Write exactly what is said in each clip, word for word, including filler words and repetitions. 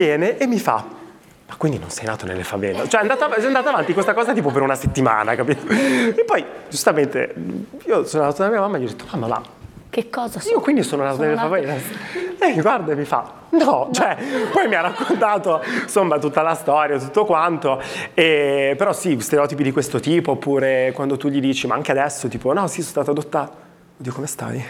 viene e mi fa: ma quindi non sei nato nelle favela? Cioè è andata, è andata avanti questa cosa tipo per una settimana, capito? E poi, giustamente, io sono andato da mia mamma e gli ho detto: mamma, ma che cosa sono? io quindi sono nato sono nelle nato... favela? Lei mi guarda e mi fa: no, no, cioè, poi mi ha raccontato, insomma, tutta la storia, tutto quanto, e, però sì, stereotipi di questo tipo, oppure quando tu gli dici, ma anche adesso, tipo, no, sì, sono stato adottato. Oddio, come stai?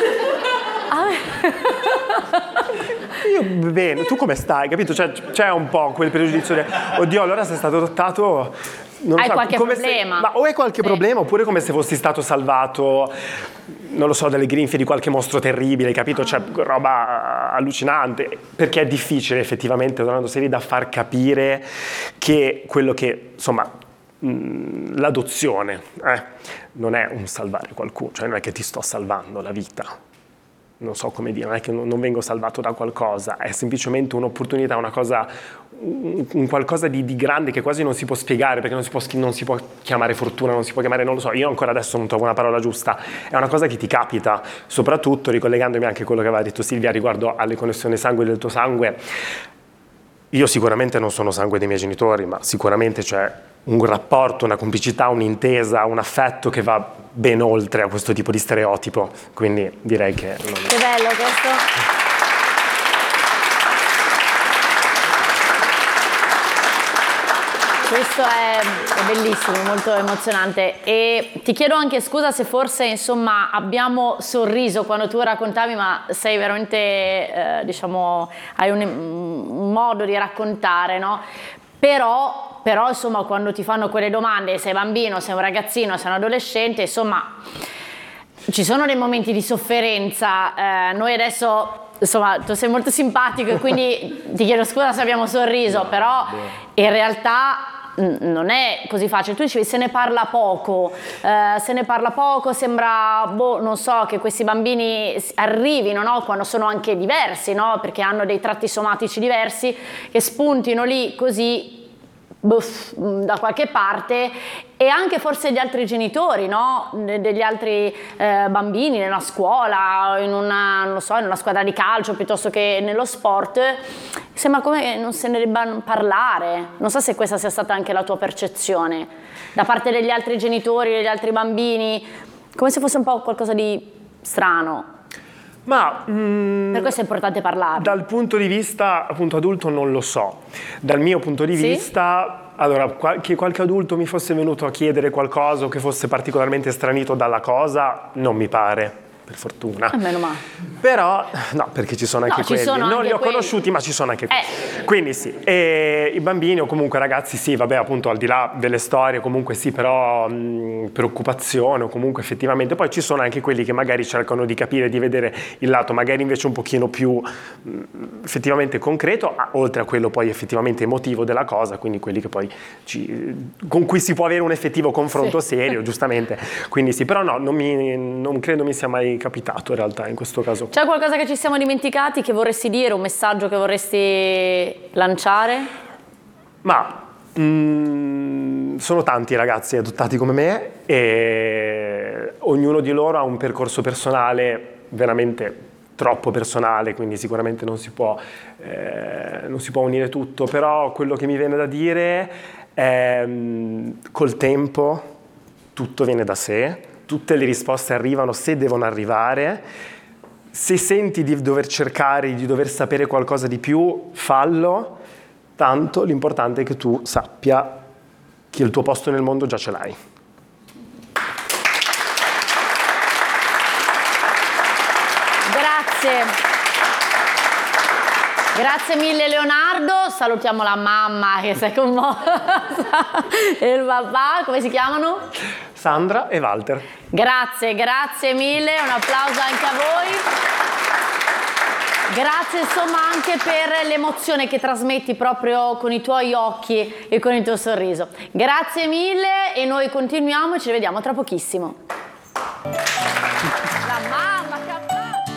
Io bene, tu come stai, capito? Cioè, c'è un po' quel pregiudizio di, oddio, allora sei stato adottato, non hai so, qualche come problema se, ma o hai qualche sì. problema, oppure come se fossi stato salvato, non lo so, dalle grinfie di qualche mostro terribile, capito? Cioè, roba allucinante, perché è difficile effettivamente, tornando serie, da far capire che quello che, insomma, l'adozione eh, non è un salvare qualcuno, cioè non è che ti sto salvando la vita, non so come dire, non è che non vengo salvato da qualcosa, è semplicemente un'opportunità, una cosa, un, un qualcosa di, di grande che quasi non si può spiegare, perché non si può, non si può chiamare fortuna, non si può chiamare, non lo so, io ancora adesso non trovo una parola giusta, è una cosa che ti capita, soprattutto ricollegandomi anche a quello che aveva detto Silvia riguardo alle connessioni sangue del tuo sangue. Io sicuramente non sono sangue dei miei genitori, ma sicuramente c'è un rapporto, una complicità, un'intesa, un affetto che va ben oltre a questo tipo di stereotipo, quindi direi che... Non... Che bello questo! Questo è, è bellissimo, molto emozionante, e ti chiedo anche scusa se forse insomma abbiamo sorriso quando tu raccontavi, ma sei veramente, eh, diciamo, hai un, un modo di raccontare, no? Però, però insomma quando ti fanno quelle domande, sei bambino, sei un ragazzino, sei un adolescente, insomma ci sono dei momenti di sofferenza, eh, noi adesso... Insomma, tu sei molto simpatico e quindi ti chiedo scusa se abbiamo sorriso, però in realtà non è così facile. Tu dicevi se ne parla poco, eh, se ne parla poco, sembra, boh, non so, che questi bambini arrivino, no? Quando sono anche diversi, no? Perché hanno dei tratti somatici diversi, che spuntino lì così buff, da qualche parte, e anche forse gli altri genitori, no? Degli altri eh, bambini nella scuola, in una, non so, in una squadra di calcio piuttosto che nello sport, sembra come che non se ne debba parlare. Non so se questa sia stata anche la tua percezione da parte degli altri genitori, degli altri bambini, come se fosse un po' qualcosa di strano. Ma mm, per questo è importante parlare. Dal punto di vista appunto adulto non lo so. Dal mio punto di sì? vista, allora, che qualche adulto mi fosse venuto a chiedere qualcosa o che fosse particolarmente stranito dalla cosa, non mi pare. Per fortuna. A meno male. Però, no, perché ci sono anche no, quelli. Sono non anche li ho quelli. conosciuti, ma ci sono anche quelli. Eh. Quindi sì, e i bambini o comunque ragazzi sì, vabbè, appunto al di là delle storie, comunque sì, però mh, preoccupazione o comunque effettivamente. Poi ci sono anche quelli che magari cercano di capire, di vedere il lato magari invece un pochino più mh, effettivamente concreto, oltre a quello poi effettivamente emotivo della cosa, quindi quelli che poi ci, con cui si può avere un effettivo confronto sì. serio, giustamente. Quindi sì, però no, non, mi, non credo mi sia mai capitato in realtà in questo caso. C'è qualcosa che ci siamo dimenticati che vorresti dire, un messaggio che vorresti lanciare? Ma mm, sono tanti i ragazzi adottati come me e ognuno di loro ha un percorso personale veramente troppo personale, quindi sicuramente non si può, eh, non si può unire tutto, però quello che mi viene da dire è col tempo tutto viene da sé. Tutte le risposte arrivano se devono arrivare. Se senti di dover cercare, di dover sapere qualcosa di più, fallo. Tanto l'importante è che tu sappia che il tuo posto nel mondo già ce l'hai. Grazie. Grazie mille Leonardo, salutiamo la mamma che sei commossa e il papà, come si chiamano? Sandra e Walter. Grazie, grazie mille, un applauso anche a voi. Grazie insomma anche per l'emozione che trasmetti proprio con i tuoi occhi e con il tuo sorriso. Grazie mille e noi continuiamo e ci vediamo tra pochissimo.